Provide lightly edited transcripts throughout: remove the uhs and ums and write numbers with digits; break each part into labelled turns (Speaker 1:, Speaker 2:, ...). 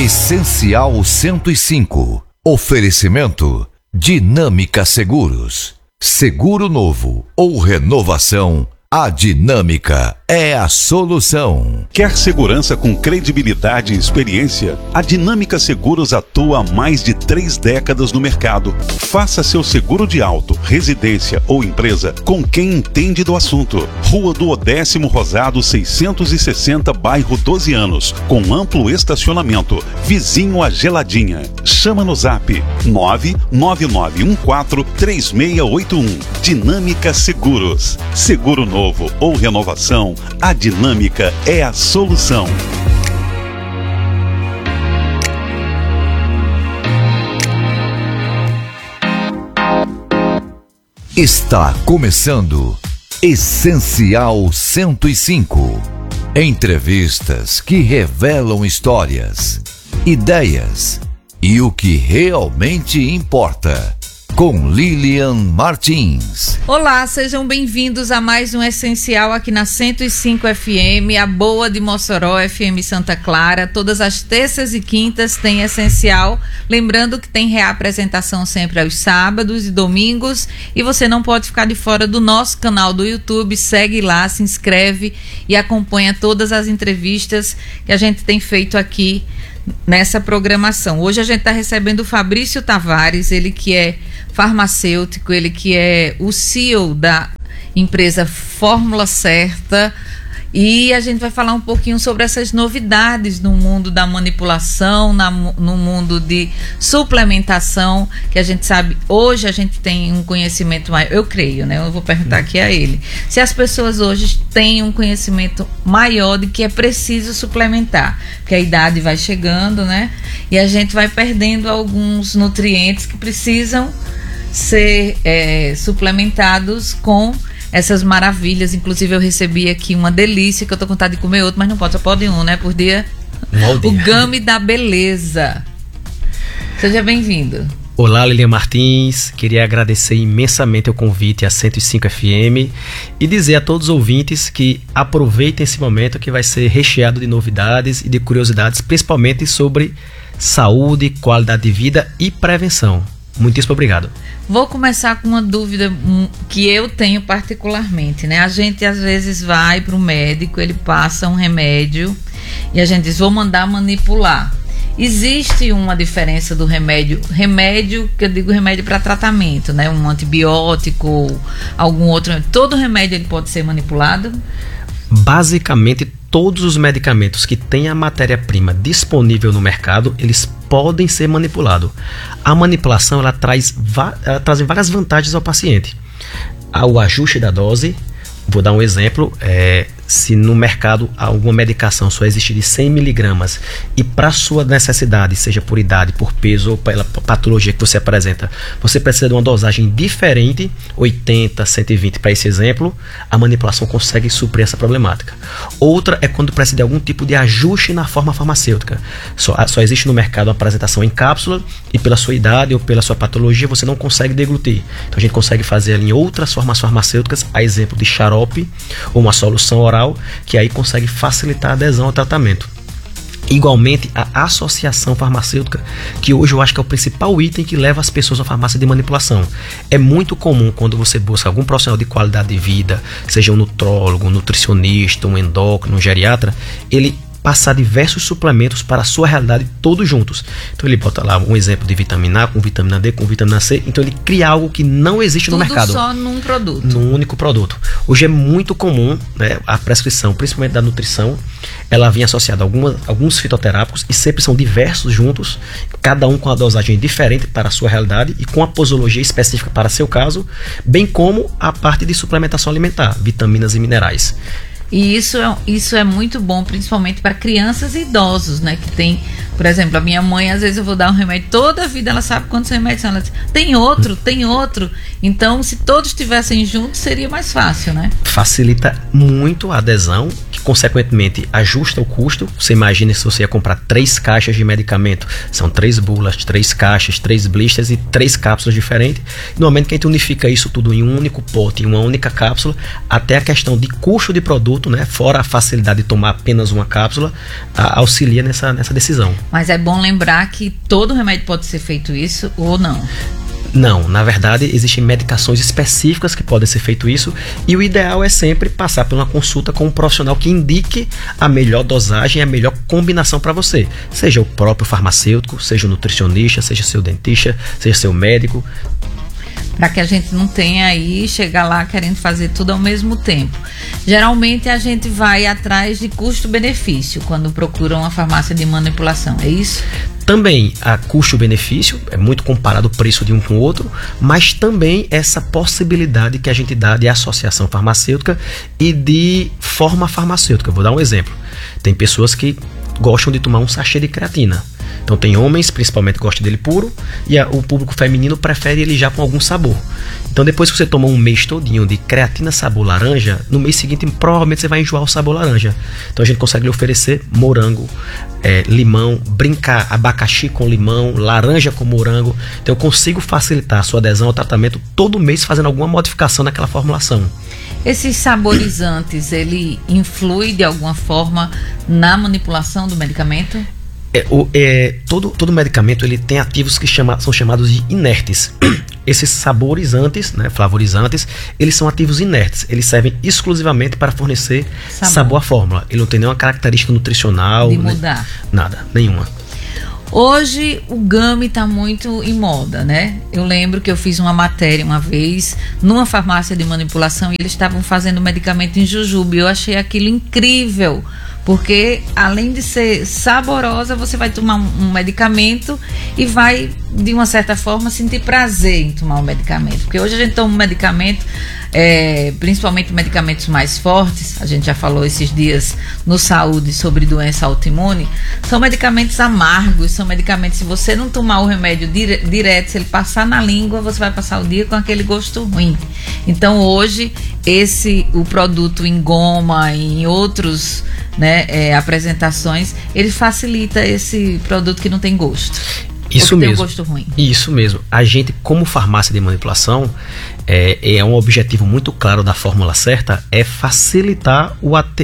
Speaker 1: Essencial 105. Oferecimento Dinâmica Seguros. Seguro novo ou renovação, a Dinâmica é a solução.
Speaker 2: Quer segurança com credibilidade e experiência? A Dinâmica Seguros atua há mais de 3 décadas no mercado. Faça seu seguro de auto, residência ou empresa com quem entende do assunto. Rua do Odécimo Rosado 660, bairro 12 Anos, com amplo estacionamento, vizinho a Geladinha. Chama no zap 999143681. Dinâmica Seguros. Seguro novo ou renovação, a Dinâmica é a solução.
Speaker 1: Está começando Essencial 105. Entrevistas que revelam histórias, ideias e o que realmente importa. Com Lilian Martins.
Speaker 3: Olá, sejam bem-vindos a mais um Essencial aqui na 105 FM, a boa de Mossoró, FM Santa Clara. Todas as terças e quintas tem Essencial. Lembrando que tem reapresentação sempre aos sábados e domingos. E você não pode ficar de fora do nosso canal do YouTube. Segue lá, se inscreve e acompanha todas as entrevistas que a gente tem feito aqui nessa programação. Hoje a gente está recebendo o Fabrício Tavares, ele que é farmacêutico, ele que é o CEO da empresa Fórmula Certa, e a gente vai falar um pouquinho sobre essas novidades no mundo da manipulação, no mundo de suplementação, que a gente sabe, hoje a gente tem um conhecimento maior, eu creio, né? Eu vou perguntar aqui a ele, se as pessoas hoje têm um conhecimento maior de que é preciso suplementar, porque a idade vai chegando, né? E a gente vai perdendo alguns nutrientes que precisam ser suplementados com essas maravilhas. Inclusive eu recebi aqui uma delícia, que eu tô com vontade de comer outro, mas não pode, só pode um, né, por dia. O Gummy da Beleza. Seja bem-vindo.
Speaker 4: Olá, Lilian Martins, queria agradecer imensamente o convite à 105 FM e dizer a todos os ouvintes que aproveitem esse momento que vai ser recheado de novidades e de curiosidades, principalmente sobre saúde, qualidade de vida e prevenção. Muitíssimo obrigado.
Speaker 3: Vou começar com uma dúvida que eu tenho particularmente, né? A gente às vezes vai para o médico, ele passa um remédio e a gente diz, vou mandar manipular. Existe uma diferença do remédio, que eu digo remédio para tratamento, né? Um antibiótico, algum outro, todo remédio ele pode ser manipulado?
Speaker 4: Basicamente, todos os medicamentos que têm a matéria-prima disponível no mercado, eles podem ser manipulados. A manipulação ela traz várias vantagens ao paciente. O ajuste da dose, vou dar um exemplo, se no mercado alguma medicação só existe de 100 miligramas e para sua necessidade, seja por idade, por peso ou pela patologia que você apresenta, você precisa de uma dosagem diferente, 80, 120 para esse exemplo, a manipulação consegue suprir essa problemática. Outra é quando precisa de algum tipo de ajuste na forma farmacêutica. Só existe no mercado uma apresentação em cápsula e pela sua idade ou pela sua patologia você não consegue deglutir. Então a gente consegue fazer em outras formas farmacêuticas, a exemplo de xarope ou uma solução oral, que aí consegue facilitar a adesão ao tratamento. Igualmente, a associação farmacêutica, que hoje eu acho que é o principal item que leva as pessoas à farmácia de manipulação. É muito comum quando você busca algum profissional de qualidade de vida, seja um nutrólogo, um nutricionista, um endócrino, um geriatra, ele passar diversos suplementos para a sua realidade todos juntos. Então ele bota lá um exemplo de vitamina A com vitamina D com vitamina C, então ele cria algo que não existe no mercado.
Speaker 3: Tudo só num produto.
Speaker 4: Num único produto. Hoje é muito comum, né, a prescrição, principalmente da nutrição, ela vem associada a alguns fitoterápicos e sempre são diversos juntos, cada um com a dosagem diferente para a sua realidade e com a posologia específica para seu caso, bem como a parte de suplementação alimentar, vitaminas e minerais.
Speaker 3: E isso é muito bom, principalmente para crianças e idosos, né? Que tem, por exemplo, a minha mãe, às vezes eu vou dar um remédio, toda a vida ela sabe quantos remédios são. Ela diz, tem outro. Então, se todos estivessem juntos, seria mais fácil, né?
Speaker 4: Facilita muito a adesão, que consequentemente ajusta o custo. Você imagina se você ia comprar 3 caixas de medicamento, são 3 bulas, 3 caixas, 3 blisters e 3 cápsulas diferentes. No momento que a gente unifica isso tudo em um único pote, em uma única cápsula, até a questão de custo de produto, né, fora a facilidade de tomar apenas uma cápsula, auxilia nessa decisão.
Speaker 3: Mas é bom lembrar que todo remédio pode ser feito isso ou não?
Speaker 4: Não, na verdade existem medicações específicas que podem ser feito isso, e o ideal é sempre passar por uma consulta com um profissional que indique a melhor dosagem, a melhor combinação para você, seja o próprio farmacêutico, seja o nutricionista, seja seu dentista, seja seu médico.
Speaker 3: Para que a gente não tenha aí, chegar lá querendo fazer tudo ao mesmo tempo. Geralmente a gente vai atrás de custo-benefício quando procura uma farmácia de manipulação, é isso?
Speaker 4: Também a custo-benefício, é muito comparado o preço de um com o outro, mas também essa possibilidade que a gente dá de associação farmacêutica e de forma farmacêutica. Vou dar um exemplo. Tem pessoas que gostam de tomar um sachê de creatina. Então tem homens, principalmente, que gostam dele puro, e o público feminino prefere ele já com algum sabor. Então depois que você toma um mês todinho de creatina sabor laranja, no mês seguinte provavelmente você vai enjoar o sabor laranja. Então a gente consegue lhe oferecer morango, limão, brincar abacaxi com limão, laranja com morango. Então eu consigo facilitar a sua adesão ao tratamento todo mês fazendo alguma modificação naquela formulação.
Speaker 3: Esses saborizantes, ele influi de alguma forma na manipulação do medicamento?
Speaker 4: Todo medicamento ele tem ativos que são chamados de inertes. Esses saborizantes, né, flavorizantes, eles são ativos inertes. Eles servem exclusivamente para fornecer sabor à fórmula. Ele não tem nenhuma característica nutricional.
Speaker 3: De mudar.
Speaker 4: Nada, nenhuma.
Speaker 3: Hoje o gummy está muito em moda, né? Eu lembro que eu fiz uma matéria uma vez numa farmácia de manipulação e eles estavam fazendo medicamento em jujuba. Eu achei aquilo incrível, porque além de ser saborosa, você vai tomar um medicamento e vai, de uma certa forma, sentir prazer em tomar o medicamento. Porque hoje a gente toma um medicamento, principalmente medicamentos mais fortes, a gente já falou esses dias no Saúde sobre doença autoimune, são medicamentos amargos, são medicamentos, se você não tomar o remédio direto, se ele passar na língua, você vai passar o dia com aquele gosto ruim. Então hoje, o produto em goma, em outros, né, apresentações, ele facilita esse produto que não tem gosto.
Speaker 4: Isso mesmo.
Speaker 3: Tem um gosto ruim.
Speaker 4: Isso mesmo. A gente, como farmácia de manipulação, um objetivo muito claro da fórmula certa, é facilitar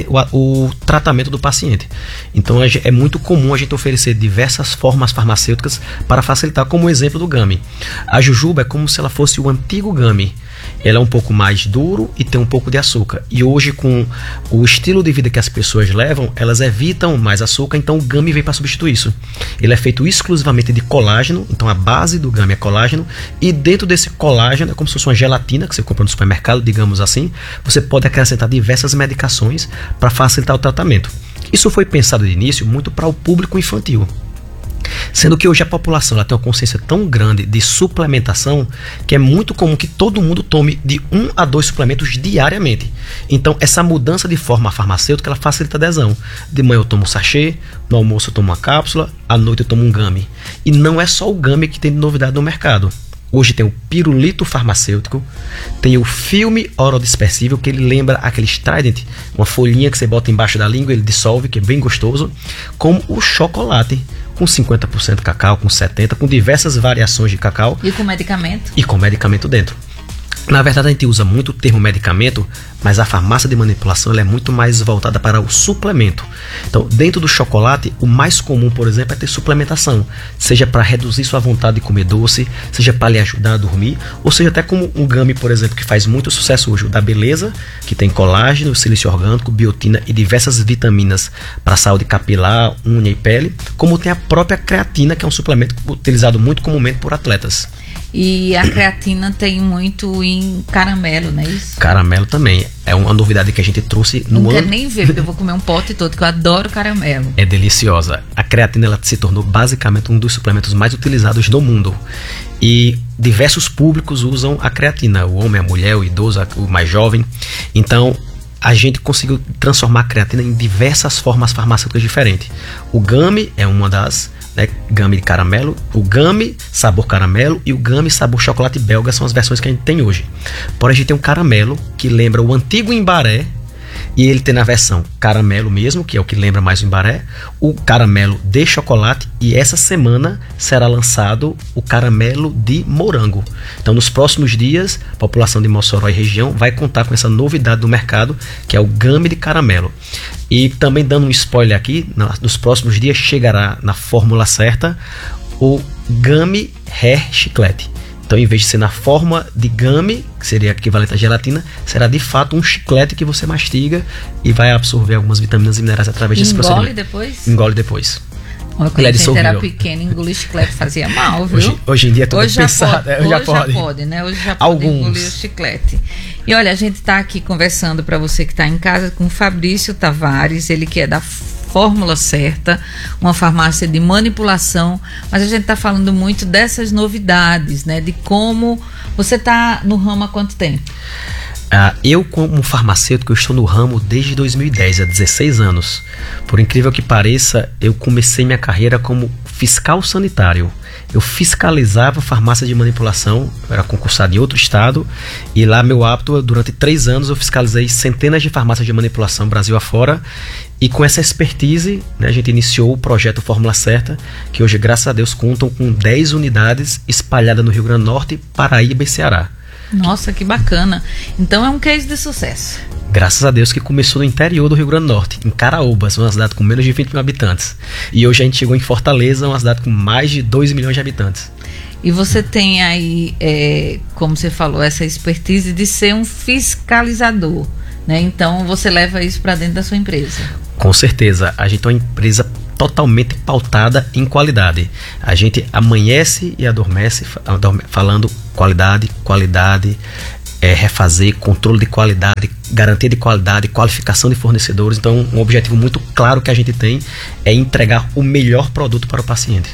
Speaker 4: o tratamento do paciente. Então é muito comum a gente oferecer diversas formas farmacêuticas para facilitar, como o exemplo do gummy. A jujuba é como se ela fosse o antigo gummy. Ela é um pouco mais duro e tem um pouco de açúcar. E hoje, com o estilo de vida que as pessoas levam, elas evitam mais açúcar, então o gummy vem para substituir isso. Ele é feito exclusivamente de colágeno, então a base do gummy é colágeno, e dentro desse colágeno é como se fosse uma gelatina que você compra no supermercado, digamos assim. Você pode acrescentar diversas medicações para facilitar o tratamento. Isso foi pensado de início muito para o público infantil. Sendo que hoje a população ela tem uma consciência tão grande de suplementação que é muito comum que todo mundo tome de 1 a 2 suplementos diariamente. Então essa mudança de forma farmacêutica ela facilita a adesão. De manhã eu tomo um sachê, no almoço eu tomo uma cápsula, à noite eu tomo um gummy. E não é só o gummy que tem de novidade no mercado. Hoje tem o pirulito farmacêutico, tem o filme orodispersível, que ele lembra aquele Trident, uma folhinha que você bota embaixo da língua, ele dissolve, que é bem gostoso, como o chocolate, com 50% cacau, com 70%, com diversas variações de cacau.
Speaker 3: E com medicamento?
Speaker 4: E com medicamento dentro. Na verdade, a gente usa muito o termo medicamento, mas a farmácia de manipulação ela é muito mais voltada para o suplemento. Então, dentro do chocolate, o mais comum, por exemplo, é ter suplementação. Seja para reduzir sua vontade de comer doce, seja para lhe ajudar a dormir, ou seja até como um gummy, por exemplo, que faz muito sucesso hoje, o da Beleza, que tem colágeno, silício orgânico, biotina e diversas vitaminas para saúde capilar, unha e pele, como tem a própria creatina, que é um suplemento utilizado muito comumente por atletas.
Speaker 3: E a creatina tem muito em caramelo, não é isso?
Speaker 4: Caramelo também. É uma novidade que a gente trouxe no ano.
Speaker 3: Não quero nem ver, porque eu vou comer um pote todo, que eu adoro caramelo.
Speaker 4: É deliciosa. A creatina ela se tornou basicamente um dos suplementos mais utilizados do mundo. E diversos públicos usam a creatina. O homem, a mulher, o idoso, o mais jovem. Então, a gente conseguiu transformar a creatina em diversas formas farmacêuticas diferentes. O gummy é uma das... gummy de caramelo, o gummy sabor caramelo e o gummy sabor chocolate belga são as versões que a gente tem hoje. Porém a gente tem um caramelo que lembra o antigo Embaré E ele tem na versão caramelo mesmo, que é o que lembra mais o Imbaré, o caramelo de chocolate, e essa semana será lançado o caramelo de morango. Então, nos próximos dias, a população de Mossoró e região vai contar com essa novidade no mercado, que é o Gummy de caramelo. E também dando um spoiler aqui, nos próximos dias chegará na fórmula certa o Gummy Hair Chiclete. Então, em vez de ser na forma de gummy, que seria equivalente à gelatina, será de fato um chiclete que você mastiga e vai absorver algumas vitaminas e minerais através desse procedimento. Engole depois.
Speaker 3: Quando a gente era pequeno, engolir chiclete fazia mal, viu?
Speaker 4: Hoje em dia é tudo pensado.
Speaker 3: Hoje já pode, né? Hoje já pode engolir o chiclete. E olha, a gente está aqui conversando, para você que está em casa, com o Fabrício Tavares, ele que é da Fórmula Certa, uma farmácia de manipulação, mas a gente está falando muito dessas novidades, né? De como você está no ramo há quanto tempo?
Speaker 4: Eu, como farmacêutico, eu estou no ramo desde 2010, há 16 anos. Por incrível que pareça, eu comecei minha carreira como fiscal sanitário. Eu fiscalizava farmácia de manipulação, eu era concursado em outro estado, e lá meu hábito, durante 3 anos, eu fiscalizei centenas de farmácias de manipulação Brasil afora, e com essa expertise, né, a gente iniciou o projeto Fórmula Certa, que hoje, graças a Deus, contam com 10 unidades espalhadas no Rio Grande do Norte, Paraíba e Ceará.
Speaker 3: Nossa, que bacana. Então é um case de sucesso.
Speaker 4: Graças a Deus que começou no interior do Rio Grande do Norte, em Caraúbas, uma cidade com menos de 20 mil habitantes. E hoje a gente chegou em Fortaleza, uma cidade com mais de 2 milhões de habitantes.
Speaker 3: E você tem aí, como você falou, essa expertise de ser um fiscalizador, né? Então você leva isso para dentro da sua empresa.
Speaker 4: Com certeza. A gente é uma empresa totalmente pautada em qualidade. A gente amanhece e adormece falando qualidade, refazer, controle de qualidade, garantia de qualidade, qualificação de fornecedores. Então, um objetivo muito claro que a gente tem é entregar o melhor produto para o paciente.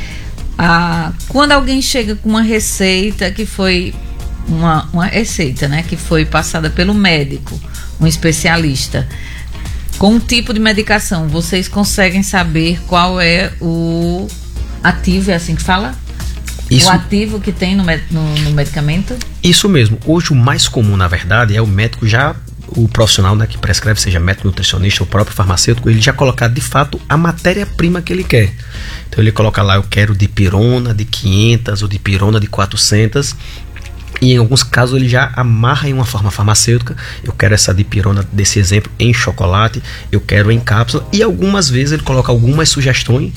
Speaker 3: Quando alguém chega com uma receita que foi uma receita, né, que foi passada pelo médico, um especialista, com um tipo de medicação, vocês conseguem saber qual é o ativo, é assim que fala? Isso. O ativo que tem no medicamento? Isso mesmo. Hoje o mais comum, na verdade, é o médico o profissional, né, que prescreve, seja médico, nutricionista ou próprio farmacêutico, ele já colocar de fato a matéria-prima que ele quer. Então ele coloca lá, eu quero dipirona de 500 ou dipirona de 400. E em alguns casos ele já amarra em uma forma farmacêutica. Eu quero essa dipirona desse exemplo em chocolate, eu quero em cápsula, e algumas vezes ele coloca algumas sugestões.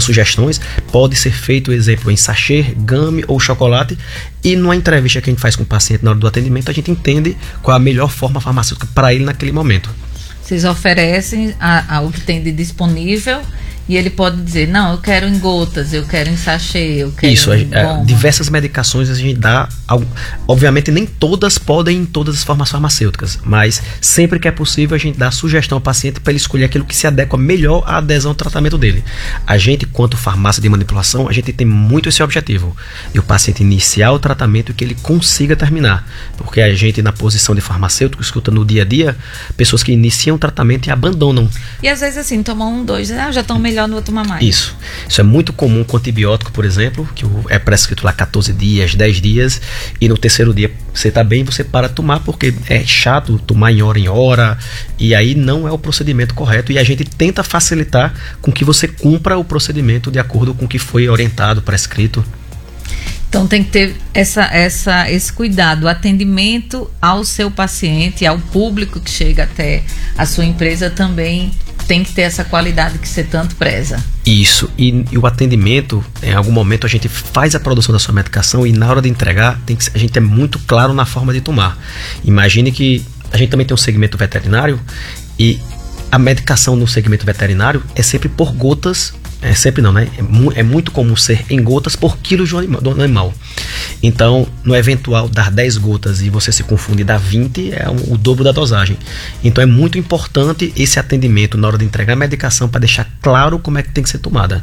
Speaker 3: Pode ser feito, exemplo, em sachê, gummy ou chocolate. E numa entrevista que a gente faz com o paciente na hora do atendimento, a gente entende qual a melhor forma farmacêutica para ele naquele momento. Vocês oferecem o que tem de disponível, e ele pode dizer, não, eu quero em gotas, eu quero em sachê, eu quero em goma. Diversas medicações a gente dá, obviamente nem todas podem em todas as formas farmacêuticas, mas sempre que é possível a gente dá sugestão ao paciente para ele escolher aquilo que se adequa melhor à adesão ao tratamento dele. A gente, quanto farmácia de manipulação, a gente tem muito esse objetivo, de o paciente iniciar o tratamento e que ele consiga terminar, porque a gente, na posição de farmacêutico, escuta no dia a dia pessoas que iniciam o tratamento e abandonam. E às vezes assim, tomam 1, 2, já estão melhor, não vou tomar mais. Isso é muito comum com antibiótico, por exemplo, que é prescrito lá 14 dias, 10 dias, e no terceiro dia você está bem, você para de tomar, porque é chato tomar em hora, e aí não é o procedimento correto, e a gente tenta facilitar com que você cumpra o procedimento de acordo com o que foi orientado, prescrito. Então tem que ter esse cuidado, o atendimento ao seu paciente, ao público que chega até a sua empresa também tem que ter essa qualidade que você tanto preza. Isso, e o atendimento, em algum momento a gente faz a produção da sua medicação e na hora de entregar a gente é muito claro na forma de tomar. Imagine que a gente também tem um segmento veterinário e a medicação no segmento veterinário é sempre por gotas. Sempre não, né? É muito comum ser em gotas por quilo do animal. Então, no eventual dar 10 gotas e você se confunde e dar 20, é o dobro da dosagem. Então, é muito importante esse atendimento na hora de entregar a medicação para deixar claro como é que tem que ser tomada.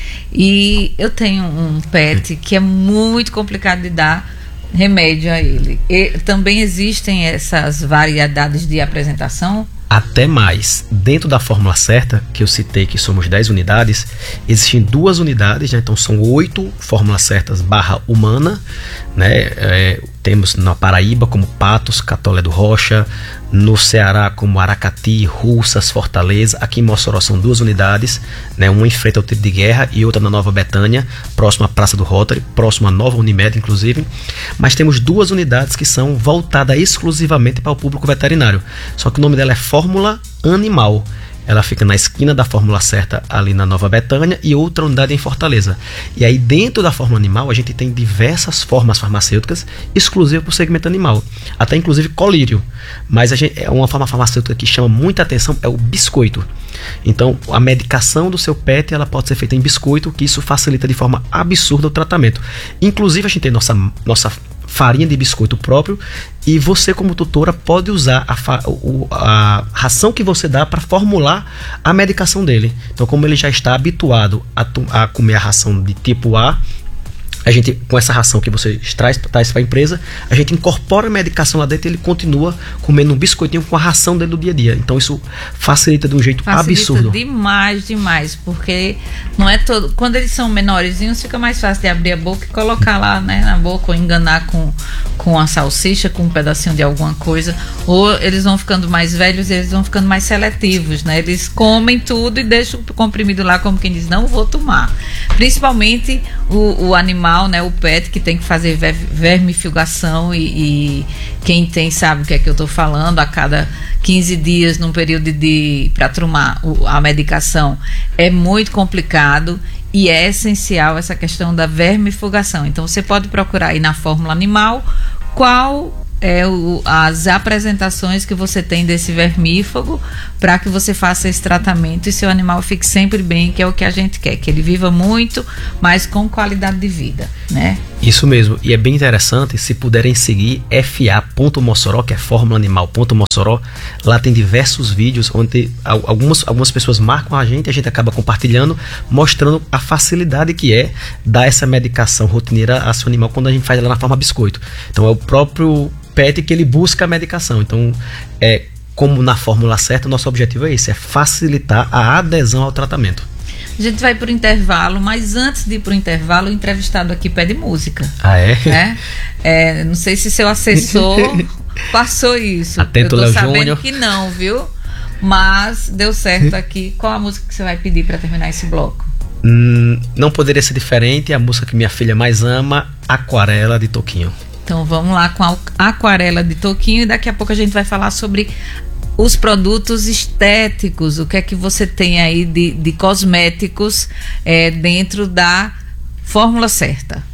Speaker 3: E eu tenho um pet que é muito complicado de dar remédio a ele. E também existem essas variedades de apresentação? Até mais. Dentro da Fórmula Certa, que eu citei que somos 10 unidades, existem 2 unidades, né? Então são 8 Fórmulas Certas /humana, né?
Speaker 4: Temos na Paraíba como Patos, Catolé do Rocha, no Ceará como Aracati, Russas, Fortaleza. Aqui em Mossoró são 2 unidades, né? Uma em frente ao tiro de guerra e outra na Nova Betânia, próximo à Praça do Rotary, próximo à Nova Unimed, inclusive. Mas temos 2 unidades que são voltadas exclusivamente para o público veterinário. Só que o nome dela é Fórmula Animal. Ela fica na esquina da Fórmula Certa, ali na Nova Betânia, e outra unidade em Fortaleza. E aí, dentro da Fórmula Animal, a gente tem diversas formas farmacêuticas exclusivas para o segmento animal. Até, inclusive, colírio. Mas é uma forma farmacêutica que chama muita atenção, é o biscoito. Então, a medicação do seu pet, ela pode ser feita em biscoito, que isso facilita de forma absurda o tratamento. Inclusive, a gente tem nossa farinha de biscoito próprio, e você, como tutora, pode usar a ração que você dá para formular a medicação dele. Então, como ele já está habituado a comer a ração de tipo A, a gente, com essa ração que você traz para a empresa, a gente incorpora a medicação lá dentro e ele continua comendo um biscoitinho com a ração dele do dia a dia. Então isso facilita de um jeito absurdo.
Speaker 3: Demais, porque não é todo. Quando eles são menorzinhos, fica mais fácil de abrir a boca e colocar lá, né, na boca, ou enganar com a salsicha, com um pedacinho de alguma coisa. Ou eles vão ficando mais velhos e eles vão ficando mais seletivos, né? Eles comem tudo e deixam o comprimido lá, como quem diz, não vou tomar. Principalmente o animal, né, o pet, que tem que fazer vermifugação e quem tem sabe o que é que eu estou falando, a cada 15 dias num período para tomar a medicação é muito complicado e é essencial essa questão da vermifugação. Então você pode procurar aí na Fórmula Animal qual é as apresentações que você tem desse vermífugo para que você faça esse tratamento e seu animal fique sempre bem, que é o que a gente quer, que ele viva muito, mas com qualidade de vida, né?
Speaker 4: Isso mesmo, e é bem interessante, se puderem seguir fa.mossoró, que é formulaanimal.mossoró, lá tem diversos vídeos onde algumas pessoas marcam a gente acaba compartilhando, mostrando a facilidade que é dar essa medicação rotineira a seu animal quando a gente faz ela na forma biscoito. Então é o próprio pet que ele busca a medicação. Então, como na fórmula certa, nosso objetivo é esse, é facilitar a adesão ao tratamento.
Speaker 3: A gente vai para o intervalo, mas antes de ir para o intervalo, o entrevistado aqui pede música.
Speaker 4: Ah, é?
Speaker 3: Não sei se seu assessor passou isso.
Speaker 4: Atento, Léo Júnior.
Speaker 3: Eu tô sabendo que não, viu? Mas deu certo aqui. Qual a música que você vai pedir para terminar esse bloco?
Speaker 4: Não poderia ser diferente, a música que minha filha mais ama, Aquarela, de Toquinho.
Speaker 3: Então vamos lá com a Aquarela de Toquinho e daqui a pouco a gente vai falar sobre os produtos estéticos, o que é que você tem aí de cosméticos dentro da Fórmula Certa.